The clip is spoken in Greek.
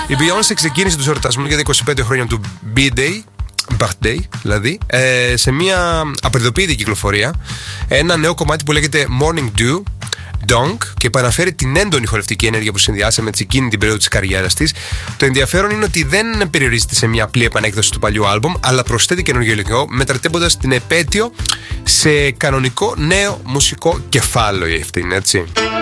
Η Beyoncé ξεκίνησε τους εορτασμούς για τα 25 χρόνια του Birthday, δηλαδή, σε μια απεριδοποιητική κυκλοφορία. Ένα νέο κομμάτι που λέγεται Morning Dew Donk και επαναφέρει την έντονη χορευτική ενέργεια που συνδυάσαμε με εκείνη την περίοδο της καριέρας της. Το ενδιαφέρον είναι ότι δεν περιορίζεται σε μια απλή επανέκδοση του παλιού άλμπομ, αλλά προσθέτει καινούργιο υλικό, μετατρέποντας την επέτειο σε κανονικό νέο μουσικό κεφάλαιο. Αυτή είναι, έτσι.